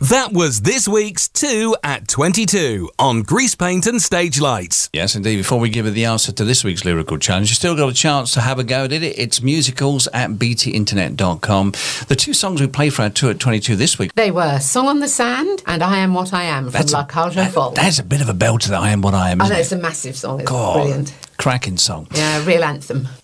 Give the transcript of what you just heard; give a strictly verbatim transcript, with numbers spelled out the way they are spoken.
That was this week's two at twenty-two on Grease Paint and Stage Lights. Yes, indeed. Before we give you the answer to this week's lyrical challenge, you still got a chance to have a go at it. It's musicals at b t internet dot com. The two songs we played for our two at twenty-two this week. They were Song on the Sand and I Am What I Am from That's La a- Cage aux that- Folles. That's a bit of a belter, that I Am What I Am, I isn't know, it? it's a massive song. It's God, brilliant. cracking song. Yeah, real anthem.